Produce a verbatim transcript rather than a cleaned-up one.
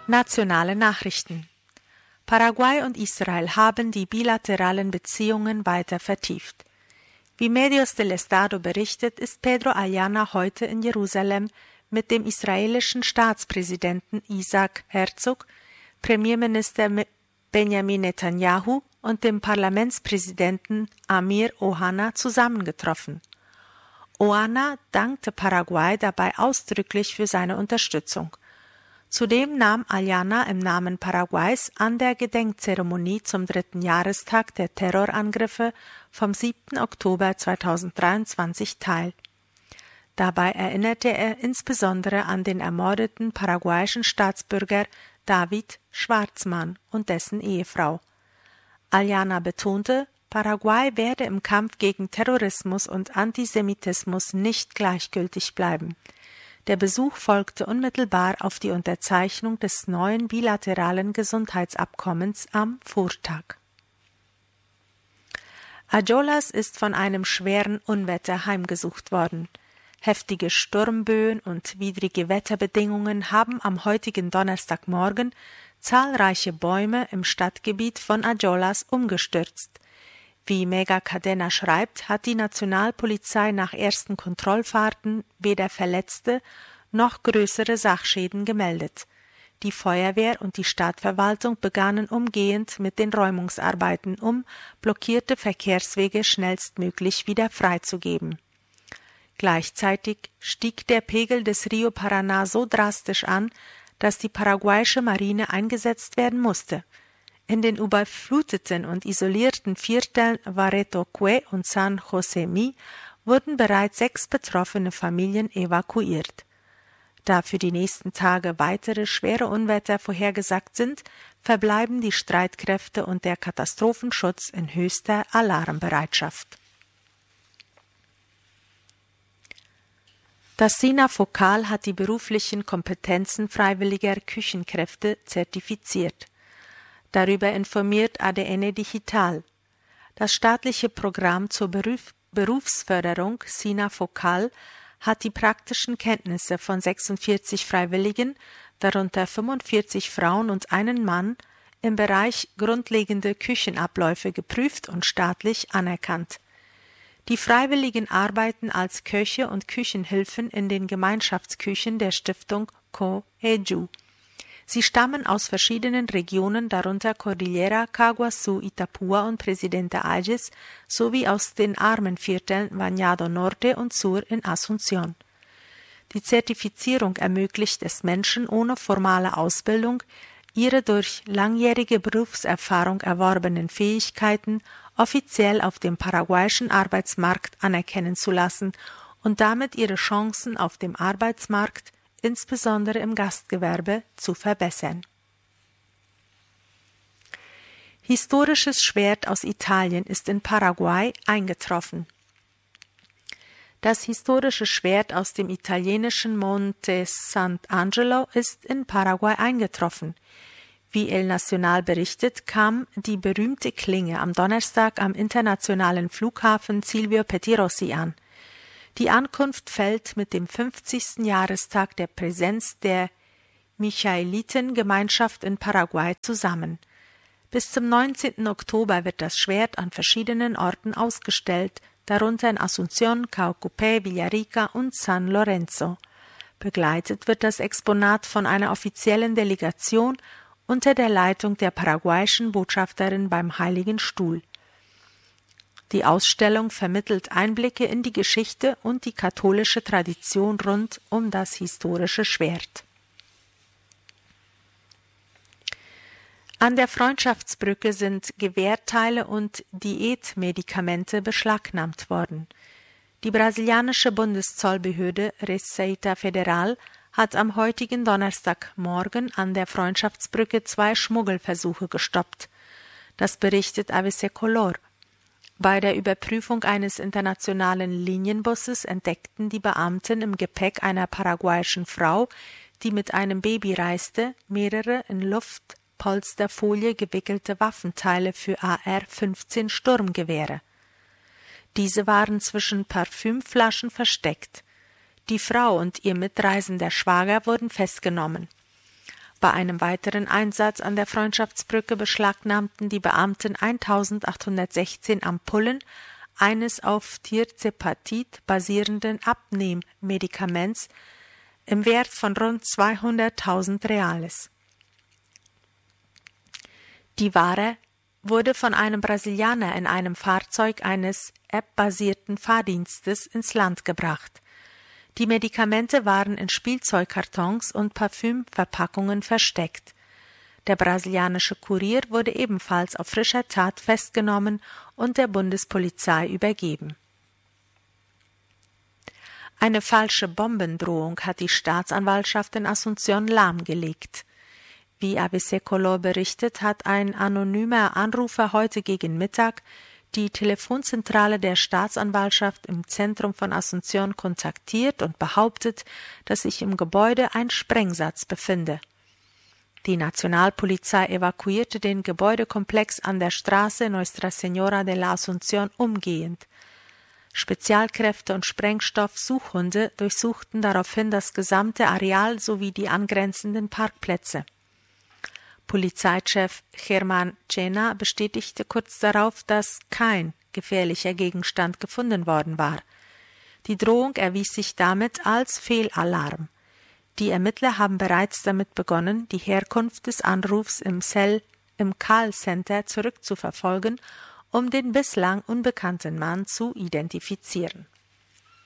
Nationale Nachrichten. Paraguay und Israel haben die bilateralen Beziehungen weiter vertieft. Wie Medios del Estado berichtet, ist Pedro Ayala heute in Jerusalem mit dem israelischen Staatspräsidenten Isaac Herzog, Premierminister Benjamin Netanyahu und dem Parlamentspräsidenten Amir Ohana zusammengetroffen. Ohana dankte Paraguay dabei ausdrücklich für seine Unterstützung. Zudem nahm Ayala im Namen Paraguays an der Gedenkzeremonie zum dritten Jahrestag der Terrorangriffe vom siebten Oktober zweitausenddreiundzwanzig teil. Dabei erinnerte er insbesondere an den ermordeten paraguayischen Staatsbürger David Schwarzmann und dessen Ehefrau. Ayala betonte, Paraguay werde im Kampf gegen Terrorismus und Antisemitismus nicht gleichgültig bleiben. Der Besuch folgte unmittelbar auf die Unterzeichnung des neuen bilateralen Gesundheitsabkommens am Vortag. Ayolas ist von einem schweren Unwetter heimgesucht worden. Heftige Sturmböen und widrige Wetterbedingungen haben am heutigen Donnerstagmorgen zahlreiche Bäume im Stadtgebiet von Ayolas umgestürzt. Wie Mega Cadena schreibt, hat die Nationalpolizei nach ersten Kontrollfahrten weder Verletzte noch größere Sachschäden gemeldet. Die Feuerwehr und die Stadtverwaltung begannen umgehend mit den Räumungsarbeiten, um blockierte Verkehrswege schnellstmöglich wieder freizugeben. Gleichzeitig stieg der Pegel des Rio Paraná so drastisch an, dass die paraguayische Marine eingesetzt werden musste. In den überfluteten und isolierten Vierteln Varetoque und San José Mi wurden bereits sechs betroffene Familien evakuiert. Da für die nächsten Tage weitere schwere Unwetter vorhergesagt sind, verbleiben die Streitkräfte und der Katastrophenschutz in höchster Alarmbereitschaft. Das SINA-Focal hat die beruflichen Kompetenzen freiwilliger Küchenkräfte zertifiziert. Darüber informiert A D N Digital. Das staatliche Programm zur Beruf, Berufsförderung SINA-Focal hat die praktischen Kenntnisse von sechsundvierzig Freiwilligen, darunter fünfundvierzig Frauen und einen Mann, im Bereich grundlegende Küchenabläufe geprüft und staatlich anerkannt. Die Freiwilligen arbeiten als Köche und Küchenhilfen in den Gemeinschaftsküchen der Stiftung Co-Eju. Sie stammen aus verschiedenen Regionen, darunter Cordillera, Caguazú, Itapúa und Presidente Ayes, sowie aus den Armenvierteln Bañado Norte und Sur in Asunción. Die Zertifizierung ermöglicht es Menschen ohne formale Ausbildung, ihre durch langjährige Berufserfahrung erworbenen Fähigkeiten offiziell auf dem paraguayischen Arbeitsmarkt anerkennen zu lassen und damit ihre Chancen auf dem Arbeitsmarkt, insbesondere im Gastgewerbe, zu verbessern. Historisches Schwert aus Italien ist in Paraguay eingetroffen. Das historische Schwert aus dem italienischen Monte Sant'Angelo ist in Paraguay eingetroffen. Wie El Nacional berichtet, kam die berühmte Klinge am Donnerstag am internationalen Flughafen Silvio Pettirossi an. Die Ankunft fällt mit dem fünfzigsten Jahrestag der Präsenz der Michaeliten-Gemeinschaft in Paraguay zusammen. Bis zum neunzehnten Oktober wird das Schwert an verschiedenen Orten ausgestellt, darunter in Asunción, Caucupé, Villarica und San Lorenzo. Begleitet wird das Exponat von einer offiziellen Delegation unter der Leitung der paraguayischen Botschafterin beim Heiligen Stuhl. Die Ausstellung vermittelt Einblicke in die Geschichte und die katholische Tradition rund um das historische Schwert. An der Freundschaftsbrücke sind Gewehrteile und Diätmedikamente beschlagnahmt worden. Die brasilianische Bundeszollbehörde Receita Federal hat am heutigen Donnerstagmorgen an der Freundschaftsbrücke zwei Schmuggelversuche gestoppt. Das berichtet A B C Color. Bei der Überprüfung eines internationalen Linienbusses entdeckten die Beamten im Gepäck einer paraguayischen Frau, die mit einem Baby reiste, mehrere in Luftpolsterfolie gewickelte Waffenteile für A R fünfzehn Sturmgewehre. Diese waren zwischen Parfümflaschen versteckt. Die Frau und ihr mitreisender Schwager wurden festgenommen. Bei einem weiteren Einsatz an der Freundschaftsbrücke beschlagnahmten die Beamten eintausendachthundertsechzehn Ampullen eines auf Tirzepatid basierenden Abnehmmedikaments im Wert von rund zweihunderttausend Reales. Die Ware wurde von einem Brasilianer in einem Fahrzeug eines App-basierten Fahrdienstes ins Land gebracht. Die Medikamente waren in Spielzeugkartons und Parfümverpackungen versteckt. Der brasilianische Kurier wurde ebenfalls auf frischer Tat festgenommen und der Bundespolizei übergeben. Eine falsche Bombendrohung hat die Staatsanwaltschaft in Asunción lahmgelegt. Wie A B C Color berichtet, hat ein anonymer Anrufer heute gegen Mittag die Telefonzentrale der Staatsanwaltschaft im Zentrum von Asunción kontaktiert und behauptet, dass sich im Gebäude ein Sprengsatz befinde. Die Nationalpolizei evakuierte den Gebäudekomplex an der Straße Nuestra Señora de la Asunción umgehend. Spezialkräfte und Sprengstoffsuchhunde durchsuchten daraufhin das gesamte Areal sowie die angrenzenden Parkplätze. Polizeichef Germán Cena bestätigte kurz darauf, dass kein gefährlicher Gegenstand gefunden worden war. Die Drohung erwies sich damit als Fehlalarm. Die Ermittler haben bereits damit begonnen, die Herkunft des Anrufs im Cell im Call-Center zurückzuverfolgen, um den bislang unbekannten Mann zu identifizieren.